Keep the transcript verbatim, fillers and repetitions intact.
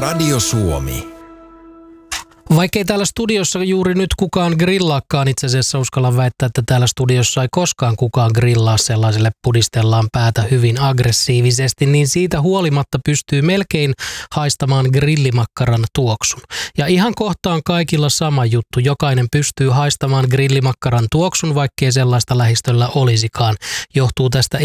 Radio Suomi. Vaikkei täällä studiossa juuri nyt kukaan grillaakaan, itse asiassa uskallan väittää, että täällä studiossa ei koskaan kukaan grillaa, sellaiselle pudistellaan päätä hyvin aggressiivisesti, niin siitä huolimatta pystyy melkein haistamaan grillimakkaran tuoksun. Ja ihan kohta on kaikilla sama juttu, jokainen pystyy haistamaan grillimakkaran tuoksun, vaikkei sellaista lähistöllä olisikaan. Johtuu tästä